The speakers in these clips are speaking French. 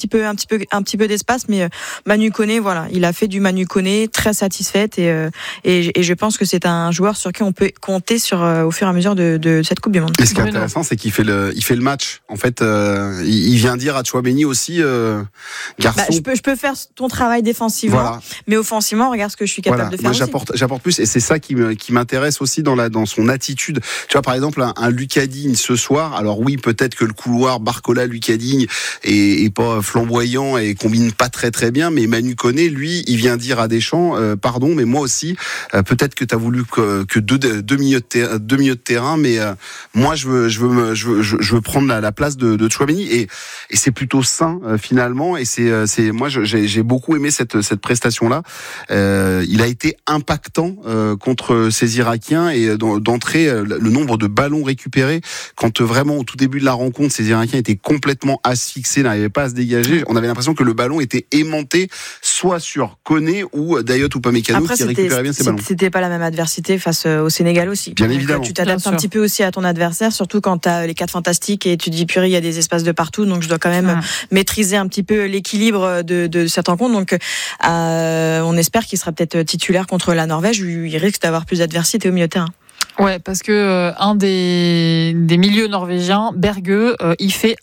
petit peu d'espace, mais Manu Koné, voilà, il a fait du Manu Koné, très satisfaite et je pense que c'est un joueur sur qui on peut compter au fur et à mesure de cette Coupe du Monde. Et ce qui est intéressant, c'est qu'il fait le match. En fait, il vient dire à Tchouaméni aussi, garçon. Je peux faire ton travail défensivement, voilà. Mais offensivement, regarde ce que je suis capable de faire. Moi, j'apporte plus, et c'est ça qui m'intéresse aussi dans son attitude. Tu vois, par exemple, un Lucas Digne ce soir. Alors oui, peut-être que le couloir Barcola-Lucas Digne est pas flamboyant et combine pas très très bien, mais Manu Koné, lui, il vient dire à Deschamps, pardon, mais moi aussi, peut-être que t'as voulu que deux milieux de terrain, mais moi je veux prendre la place de Tchouaméni, et c'est plutôt sain finalement, et c'est moi j'ai beaucoup aimé cette prestation là. Il a été impactant contre ces Irakiens, et d'entrée le nombre de ballons récupérés, quand vraiment au tout début de la rencontre ces Irakiens étaient complètement asphyxiés, n'arrivaient pas à se dégager, on avait l'impression que le ballon était aimanté soit sur Koné ou Dayot Upamecano qui récupérait bien ces ballons. C'était pas la même adversité face au Sénégal aussi. Bien évidemment. Tu t'adaptes un petit peu aussi à ton adversaire, surtout quand tu as les 4 fantastiques et tu te dis purée, il y a des espaces de partout, donc je dois quand même maîtriser un petit peu l'équilibre de cette rencontre. Donc on espère qu'il sera peut-être titulaire contre la Norvège, où il risque d'avoir plus d'adversité au milieu de terrain. Ouais, parce que un des milieux norvégiens, Berge, il fait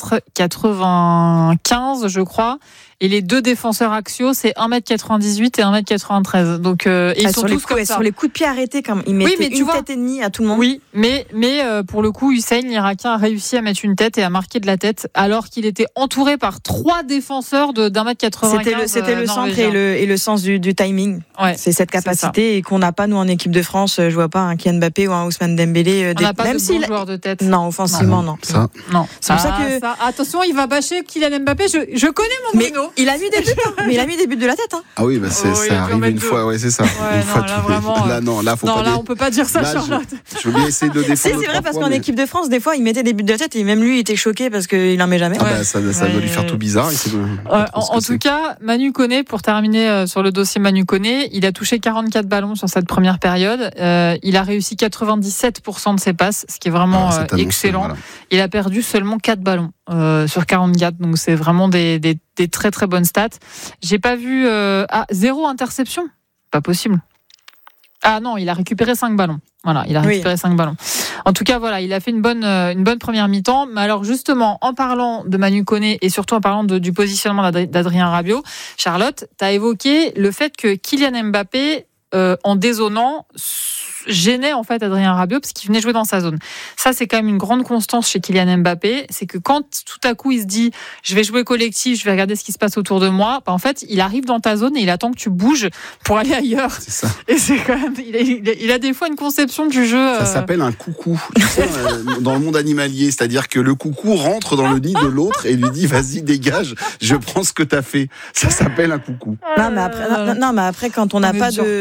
1m95, je crois. Et les deux défenseurs axiaux, c'est 1m98 et 1m93. Donc, ils sont tous comme ça. Sur les coups de pied arrêtés, comme ils mettaient une tête et demie à tout le monde. Oui, mais pour le coup, Hussein, l'Irakien, a réussi à mettre une tête et à marquer de la tête, alors qu'il était entouré par 3 défenseurs d'1m95. C'était le centre et le sens du timing. Ouais, c'est cette capacité, et qu'on n'a pas, nous, en équipe de France. Je vois pas un Kylian Mbappé ou un Ousmane Dembélé. On n'a pas de bons joueurs de tête. Non, offensivement, non. Non. C'est pour ça que... Attention, il va bâcher Kylian Mbappé. Je connais mon Bruno. Il a mis des buts, mais il a mis des buts de la tête. Ah oui, ça arrive une fois, c'est ça. Une fois vraiment. Là, faut pas. Là, on peut pas dire ça, Charlotte. Je veux bien essayer de défendre. C'est vrai, parce qu'en équipe de France, des fois, il mettait des buts de la tête, et même lui, il était choqué parce qu'il en met jamais. Ça doit lui faire tout bizarre. En tout cas, Manu Koné, pour terminer sur le dossier Manu Koné, il a touché 44 ballons sur cette première période. Il a réussi 97% de ses passes, ce qui est vraiment excellent. Voilà. Il a perdu seulement 4 ballons sur 44, donc c'est vraiment des très très bonnes stats. J'ai pas vu 0 interception, pas possible. Ah non, il a récupéré 5 ballons. Voilà, il a récupéré 5 ballons. En tout cas, voilà, il a fait une bonne première mi-temps. Mais alors justement, en parlant de Manu Koné et surtout en parlant du positionnement d'Adrien Rabiot, Charlotte, tu as évoqué le fait que Kylian Mbappé, en dézonant, gênait en fait Adrien Rabiot parce qu'il venait jouer dans sa zone. Ça, c'est quand même une grande constance chez Kylian Mbappé, c'est que quand tout à coup il se dit je vais jouer collectif, je vais regarder ce qui se passe autour de moi, en fait il arrive dans ta zone et il attend que tu bouges pour aller ailleurs. C'est ça. Et c'est quand même il a des fois une conception du jeu. Ça s'appelle un coucou. Tu sais, dans le monde animalier, c'est-à-dire que le coucou rentre dans le nid de l'autre et lui dit vas-y dégage, je prends ce que t'as fait. Ça s'appelle un coucou. Non, mais après quand on n'a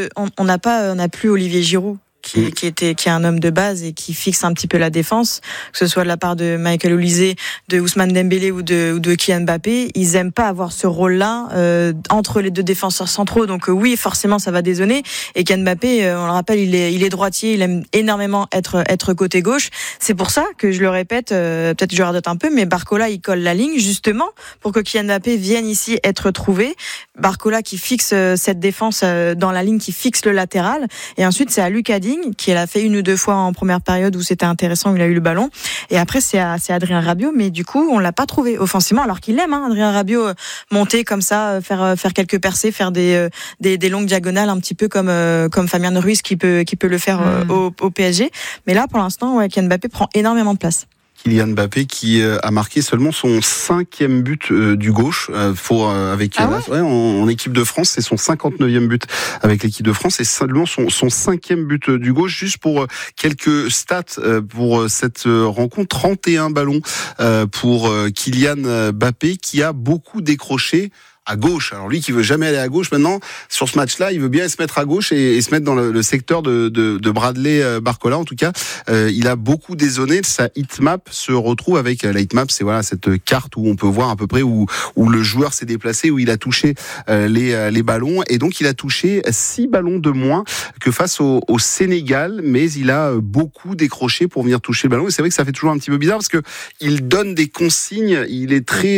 plus Olivier Giroud, qui est un homme de base et qui fixe un petit peu la défense, que ce soit de la part de Michael Olise, de Ousmane Dembélé ou de Kylian Mbappé, ils aiment pas avoir ce rôle-là entre les deux défenseurs centraux. Donc oui, forcément, ça va dézonner. Et Kylian Mbappé, on le rappelle, il est droitier, il aime énormément être côté gauche. C'est pour ça que je le répète, peut-être je radote un peu, mais Barcola, il colle la ligne justement pour que Kylian Mbappé vienne ici être trouvé. Barcola qui fixe cette défense dans la ligne, qui fixe le latéral. Et ensuite, c'est à Lucas Digne, qui l'a fait 1 ou 2 fois en première période où c'était intéressant, où il a eu le ballon. Et après, c'est Adrien Rabiot, mais du coup, on l'a pas trouvé offensivement, alors qu'il aime, Adrien Rabiot, monter comme ça, faire quelques percées, faire des longues diagonales, un petit peu comme Fabien Ruiz qui peut le faire au PSG. Mais là, pour l'instant, Kylian Mbappé prend énormément de place. Kylian Mbappé qui a marqué seulement son 5e but du gauche avec en équipe de France, c'est son 59e but avec l'équipe de France, et seulement son 5e but du gauche. Juste pour quelques stats pour cette rencontre, 31 ballons pour Kylian Mbappé, qui a beaucoup décroché à gauche. Alors lui qui veut jamais aller à gauche, maintenant sur ce match-là, il veut bien se mettre à gauche et se mettre dans le secteur de Bradley Barcola. En tout cas, il a beaucoup dézonné. Sa heatmap se retrouve avec la heatmap, c'est cette carte où on peut voir à peu près où le joueur s'est déplacé, où il a touché les ballons, et donc il a touché 6 ballons de moins que face au Sénégal, mais il a beaucoup décroché pour venir toucher le ballon. Et c'est vrai que ça fait toujours un petit peu bizarre parce que il donne des consignes. Il est très,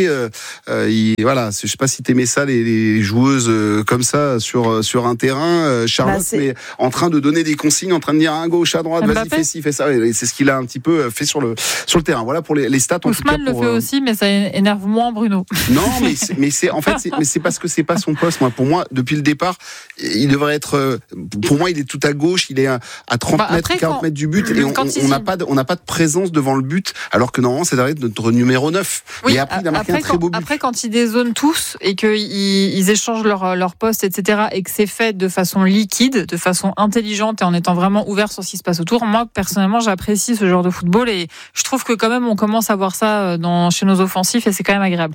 je sais pas si t'aimais ça, les joueuses comme ça sur un terrain, Charlotte, mais en train de donner des consignes, en train de dire à gauche, à droite, vas-y, fais ci, fais ça. Et c'est ce qu'il a un petit peu fait sur le terrain. Voilà pour les stats. Ousmane le fait aussi, mais ça énerve moins Bruno. Non, mais c'est parce que c'est pas son poste. Pour moi, depuis le départ, il devrait être. Pour moi, il est tout à gauche. Il est à 30 mètres, 40 mètres du but, et on n'a pas de présence devant le but, alors que normalement, c'est notre numéro 9. Oui, et après, il a marqué un très beau but. Après, quand ils dézonent tous et qu'ils échangent leur poste, etc., et que c'est fait de façon liquide, de façon intelligente et en étant vraiment ouvert sur ce qui se passe autour, moi, personnellement, j'apprécie ce genre de football et je trouve que quand même, on commence à voir ça chez nos offensifs et c'est quand même agréable.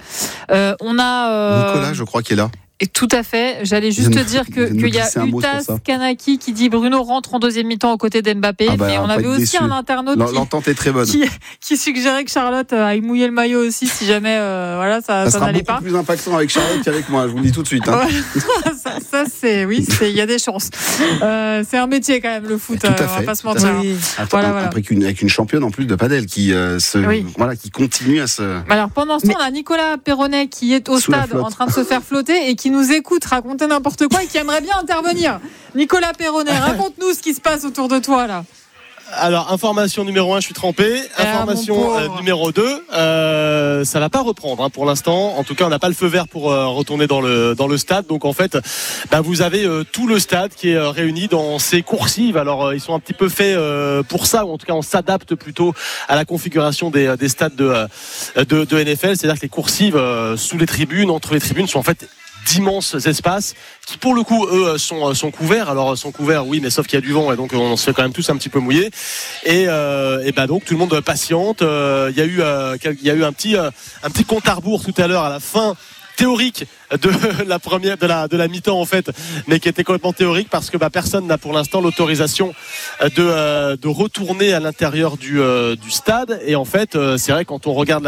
Nicolas, je crois qu'il est là. Et tout à fait. J'allais juste te dire qu'il y a Utas Kanaki qui dit Bruno rentre en deuxième mi-temps aux côtés d'Mbappé. Mais on avait aussi un internaute l'entente est très bonne. Qui suggérait que Charlotte aille mouiller le maillot aussi si jamais ça n'allait pas. Ça sera beaucoup plus impactant avec Charlotte qu'avec moi, je vous le dis tout de suite. Hein. ça c'est, oui, il y a des chances. C'est un métier quand même, le foot, on va pas se mentir. Oui. Après avec une championne en plus de padel qui continue à se... Alors pendant ce temps, on a Nicolas Perronnet qui est au stade en train de se faire flotter et qui nous écoute raconter n'importe quoi et qui aimerait bien intervenir. Nicolas Perronnet, raconte-nous ce qui se passe autour de toi là. Alors, information numéro 1, je suis trempé. Information numéro 2, ça va pas reprendre pour l'instant. En tout cas, on n'a pas le feu vert pour retourner dans le stade. Donc en fait, vous avez tout le stade qui est réuni dans ces coursives. Alors ils sont un petit peu faits pour ça, ou en tout cas on s'adapte plutôt à la configuration des stades de NFL. C'est-à-dire que les coursives sous les tribunes, entre les tribunes, sont en fait d'immenses espaces qui pour le coup eux sont couverts. Alors sont couverts, oui, mais sauf qu'il y a du vent et donc on se fait quand même tous un petit peu mouiller et donc tout le monde patiente. Il y a eu un petit compte à rebours tout à l'heure à la fin théorique de la première de la mi-temps en fait, mais qui était complètement théorique parce que personne n'a pour l'instant l'autorisation de retourner à l'intérieur du stade. Et en fait c'est vrai, quand on regarde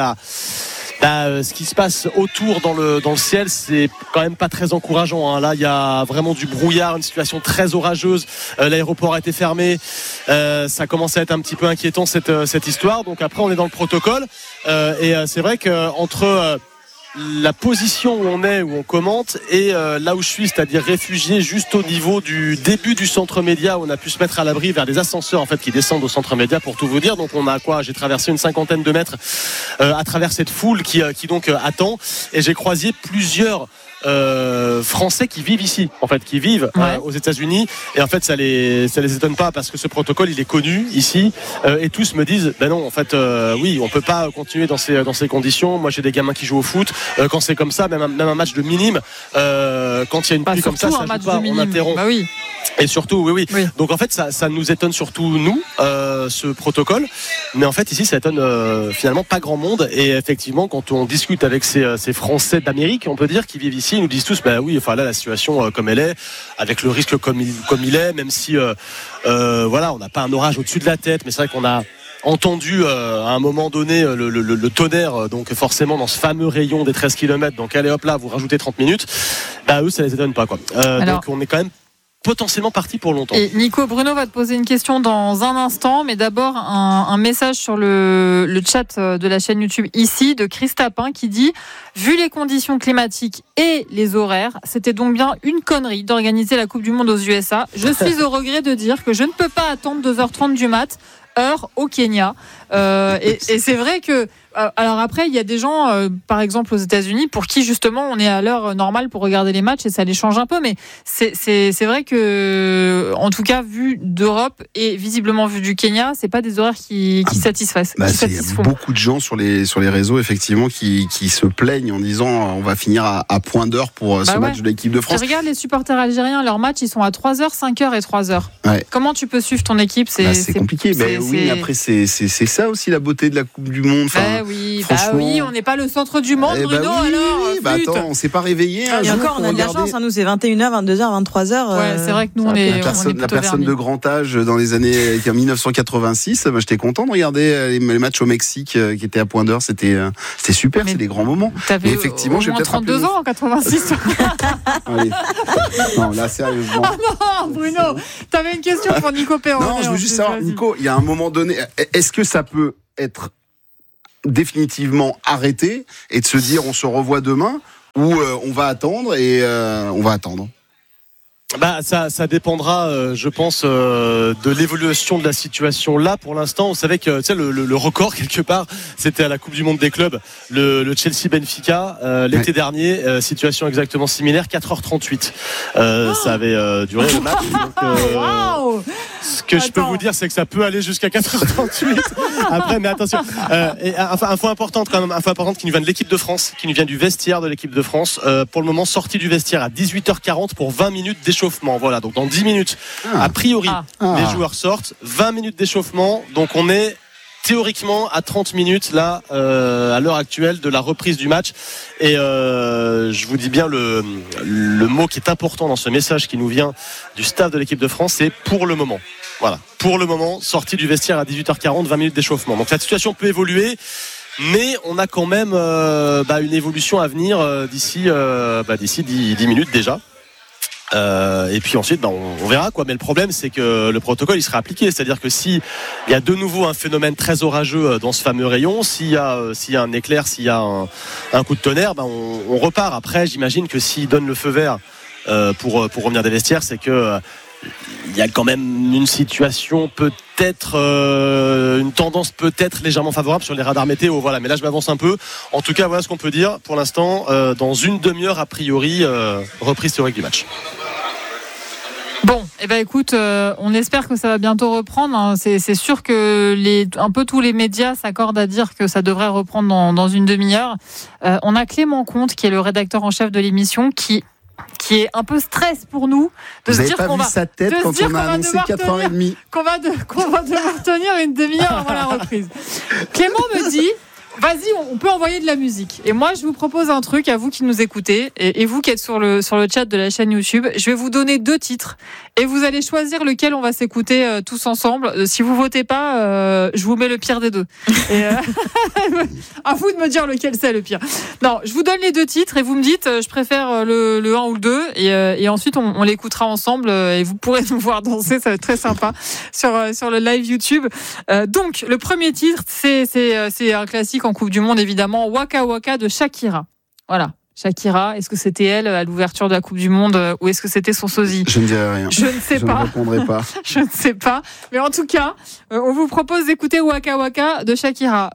ce qui se passe autour dans le ciel, c'est quand même pas très encourageant. Là, il y a vraiment du brouillard, une situation très orageuse. L'aéroport a été fermé. Ça commence à être un petit peu inquiétant cette histoire. Donc après, on est dans le protocole. Et c'est vrai qu'entre la position où on commente et là où je suis, c'est-à-dire réfugié juste au niveau du début du centre média, où on a pu se mettre à l'abri vers des ascenseurs en fait qui descendent au centre média, pour tout vous dire. Donc on a j'ai traversé une 50aine de mètres à travers cette foule qui donc attend, et j'ai croisé plusieurs Français qui vivent ici, en fait, qui vivent aux États-Unis, et en fait ça les étonne pas parce que ce protocole il est connu ici, et tous me disent non, en fait oui, on peut pas continuer dans ces conditions. Moi j'ai des gamins qui jouent au foot, quand c'est comme ça, même un match de minime, quand il y a une pluie comme ça joue pas, on interrompt. Oui. Et surtout, oui. Donc en fait, ça nous étonne surtout nous, ce protocole. Mais en fait, ici, ça étonne finalement pas grand monde. Et effectivement, quand on discute avec ces Français d'Amérique, on peut dire, qui vivent ici, ils nous disent tous, oui, enfin là, la situation comme elle est, avec le risque comme il est, même si, on n'a pas un orage au-dessus de la tête, mais c'est vrai qu'on a entendu à un moment donné le tonnerre, donc forcément dans ce fameux rayon des 13 km. Donc allez hop là, vous rajoutez 30 minutes. Eux, ça les étonne pas quoi. Donc on est quand même potentiellement parti pour longtemps. Et Nico, Bruno va te poser une question dans un instant, mais d'abord un message sur le chat de la chaîne YouTube ici de Chris Tapin qui dit: vu les conditions climatiques et les horaires, c'était donc bien une connerie d'organiser la Coupe du Monde aux USA. Je suis au regret de dire que je ne peux pas attendre 2h30 du mat, heure au Kenya. Et c'est vrai que alors après, il y a des gens, par exemple aux États-Unis, pour qui justement on est à l'heure normale pour regarder les matchs et ça les change un peu. Mais c'est vrai que, en tout cas, vu d'Europe et visiblement vu du Kenya, c'est pas des horaires qui satisfassent. Il y a beaucoup de gens sur les réseaux effectivement qui se plaignent en disant on va finir à point d'heure pour ce match de l'équipe de France. Tu regardes les supporters algériens, leurs matchs ils sont à 3h, 5h et 3h. Ouais. Comment tu peux suivre ton équipe? C'est compliqué. Mais oui, après c'est ça aussi la beauté de la Coupe du Monde. oui, on n'est pas le centre du monde, Bruno. Attends, on s'est pas réveillé. Et encore, on a de la chance. Nous, c'est 21h, 22h, 23h. Ouais, c'est vrai que nous, on est la personne de grand âge dans les années 1986. J'étais content de regarder les matchs au Mexique qui étaient à point d'heure. C'était super. C'est des grands moments. T'avais effectivement, j'ai peut-être 32 ans en 86. Allez. Non, là, sérieusement. Ah non, Bruno, t'avais une question pour Nico Perronnet. Non, je veux juste savoir, Nico, il y a un moment donné, est-ce que ça peut être définitivement arrêté et de se dire on se revoit demain, ou on va attendre et on va attendre? Ça dépendra, je pense, de l'évolution de la situation. Là, pour l'instant, on savait que le record quelque part, c'était à la Coupe du Monde des clubs, le Chelsea Benfica l'été dernier, situation exactement similaire, 4h38. Ça avait duré le match. Donc, ce que je peux vous dire, c'est que ça peut aller jusqu'à 4h38. Après, mais attention. Info importante quand même, info importante qui nous vient de l'équipe de France, qui nous vient du vestiaire de l'équipe de France. Pour le moment, sortie du vestiaire à 18h40 pour 20 minutes d'échauffement. Voilà, donc dans 10 minutes, a priori, les joueurs sortent. 20 minutes d'échauffement, donc on est théoriquement à 30 minutes là, à l'heure actuelle de la reprise du match. Et je vous dis bien le mot qui est important dans ce message qui nous vient du staff de l'équipe de France, c'est pour le moment. Voilà, pour le moment, sortie du vestiaire à 18h40, 20 minutes d'échauffement. Donc la situation peut évoluer, mais on a quand même une évolution à venir d'ici 10 minutes déjà. Et puis ensuite on verra quoi, mais le problème c'est que le protocole il sera appliqué, c'est-à-dire que si il y a de nouveau un phénomène très orageux dans ce fameux rayon, s'il y a un éclair, s'il y a un coup de tonnerre, on repart. Après j'imagine que s'il donne le feu vert pour revenir des vestiaires, c'est que il y a quand même une situation peut-être une tendance peut-être légèrement favorable sur les radars météo. Voilà, mais là je m'avance un peu. En tout cas, voilà ce qu'on peut dire pour l'instant. Dans une demi-heure a priori, reprise théorique du match. Bon, écoute, on espère que ça va bientôt reprendre. C'est sûr que un peu tous les médias s'accordent à dire que ça devrait reprendre dans une demi-heure. On a Clément Comte, qui est le rédacteur en chef de l'émission, qui est un peu stress pour nous de Vous se dire qu'on va. Vous n'avez pas vu sa tête quand on a annoncé 4h30 qu'on va devoir tenir une demi-heure avant la reprise. Clément me dit: vas-y, on peut envoyer de la musique. Et moi, je vous propose un truc à vous qui nous écoutez et vous qui êtes sur le chat de la chaîne YouTube. Je vais vous donner 2 titres et vous allez choisir lequel on va s'écouter tous ensemble. Si vous votez pas, je vous mets le pire des 2. Et à vous de me dire lequel c'est le pire. Non, je vous donne les 2 titres et vous me dites je préfère le 1 ou le 2 et ensuite on l'écoutera ensemble et vous pourrez nous voir danser, ça va être très sympa sur le live YouTube. Donc le premier titre, c'est un classique en Coupe du Monde évidemment, Waka Waka de Shakira. Voilà. Shakira, est-ce que c'était elle à l'ouverture de la Coupe du Monde ou est-ce que c'était son sosie ? Je ne dirai rien. Je ne sais pas. Je ne répondrai pas. Je ne sais pas. Mais en tout cas, on vous propose d'écouter Waka Waka de Shakira.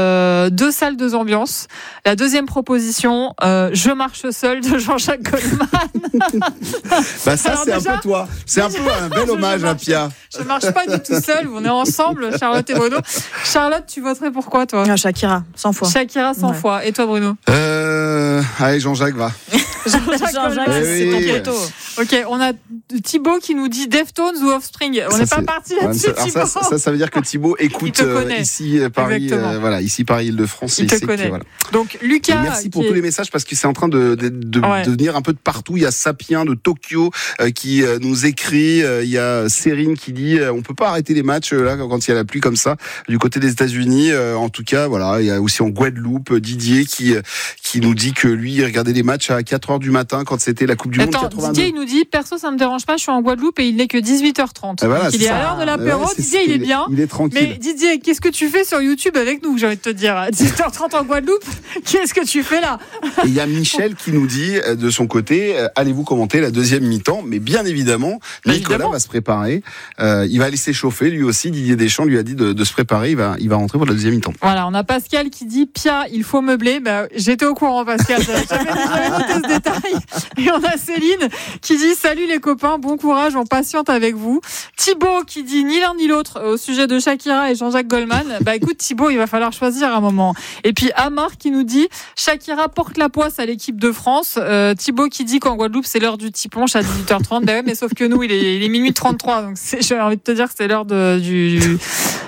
2 salles, 2 ambiances. La deuxième proposition, Je marche seul de Jean-Jacques Goldman. Ça, alors c'est déjà, un peu toi. C'est un peu un bel hommage à Pia. Je ne marche pas du tout seul. On est ensemble, Charlotte et Bruno. Charlotte, tu voterais pour quoi, toi ? Shakira, 100 fois. Shakira, 100 fois. Et toi, Bruno ? Allez, Jean-Jacques va. Jean-Jacques, c'est ton poteau. Ok, on a Thibaut qui nous dit Deftones ou Offspring. On n'est pas parti là-dessus, Thibaut. Ça veut dire que Thibaut écoute ici Paris, ici Paris Île-de-France. Il te connaît. Voilà. Donc Lucas. Et merci pour tous les messages parce que c'est en train de venir un peu de partout. Il y a Sapien de Tokyo qui nous écrit. Il y a Cérine qui dit on peut pas arrêter les matchs là quand il y a la pluie comme ça du côté des États-Unis. En tout cas, voilà. Il y a aussi en Guadeloupe Didier qui nous dit que lui il regardait les matchs à 4h du matin quand c'était la Coupe du Monde 82. Didier il nous dit perso ça me dérange pas, je suis en Guadeloupe et il n'est que 18h30. Voilà, il est à l'heure de l'apéro. Didier il est bien. Il est tranquille. Mais Didier, qu'est-ce que tu fais sur YouTube avec nous, j'ai envie de te dire à 18h30 en Guadeloupe? Qu'est-ce que tu fais là? Et il y a Michel qui nous dit de son côté allez-vous commenter la deuxième mi-temps? Mais bien évidemment, Nicolas va se préparer. Il va aller s'échauffer lui aussi. Didier Deschamps lui a dit de se préparer. Il va rentrer pour la deuxième mi-temps. Voilà, on a Pascal qui dit Pia, il faut meubler. J'étais au courant, Pascal. J'avais noté ce détail. Et on a Céline qui dit salut les copains, bon courage, on patiente avec vous. Thibaut qui dit ni l'un ni l'autre au sujet de Shakira et Jean-Jacques Goldman. Écoute Thibaut, il va falloir choisir un moment. Et puis Amar qui nous dit Shakira porte la poisse à l'équipe de France. Thibaut qui dit qu'en Guadeloupe c'est l'heure du petit punch à 18h30. Mais sauf que nous il est minuit 33, donc j'ai envie de te dire que c'est l'heure du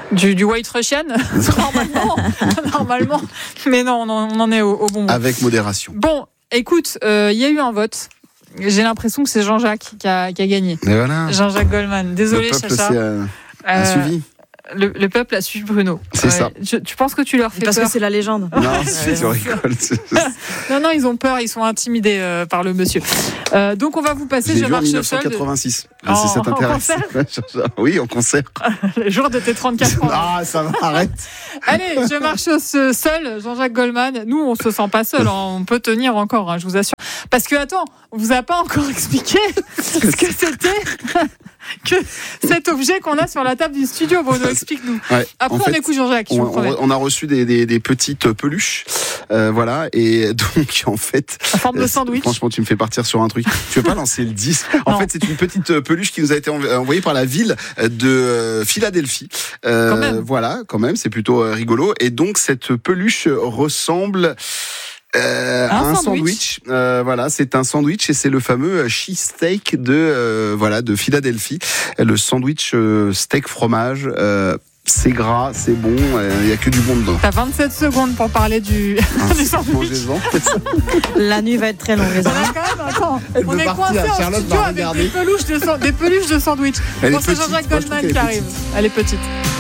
Du White Russian normalement. Mais non, on en est au bon moment. Avec modération. Bon, écoute, il y a eu un vote. J'ai l'impression que c'est Jean-Jacques qui a gagné. Et voilà. Jean-Jacques Goldman. Désolé, le peuple Chacha. a suivi. Le peuple a suivi Bruno. C'est ça. Tu penses que tu leur fais Parce peur? que c'est la légende. Non, tu rigoles. Non, ils ont peur, ils sont intimidés par le monsieur. Donc on va vous passer. J'ai Je vu en marche au sol. 1986. Si ça t'intéresse. Oui, en concert. Le jour de tes 34 ans. Ah, ça va, arrête. Allez, je marche seul, Jean-Jacques Goldman. Nous, on se sent pas seul. On peut tenir encore, je vous assure. Parce que, attends, on vous a pas encore expliqué ce que c'était que cet objet qu'on a sur la table du studio. Bruno, explique-nous. Ouais, après, on écoute Jean-Jacques. On a reçu des petites peluches. Voilà. Et donc, en fait. En forme de sandwich. Franchement, tu me fais partir sur un truc. Tu veux pas lancer le 10? En fait, c'est une petite peluche qui nous a été envoyée par la ville de Philadelphie. Voilà, quand même, c'est plutôt rigolo. Et donc, cette peluche ressemble un sandwich. Voilà, c'est un sandwich et c'est le fameux cheesesteak de Philadelphie. Le sandwich steak fromage. C'est gras, c'est bon, il n'y a que du bon dedans. T'as 27 secondes pour parler du sandwich. La nuit va être très longue. On est coincé en studio avec des peluches de sandwich. Bon, c'est Jean-Jacques Goldman qui arrive. Elle est petite.